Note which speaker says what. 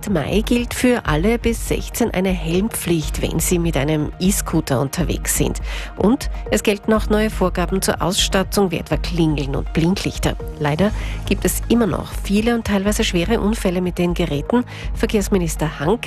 Speaker 1: Seit Mai gilt für alle bis 16 eine Helmpflicht, wenn sie mit einem E-Scooter unterwegs sind. Und es gelten auch neue Vorgaben zur Ausstattung, wie etwa Klingeln und Blinklichter. Leider gibt es immer noch viele und teilweise schwere Unfälle mit den Geräten. Verkehrsminister Hanke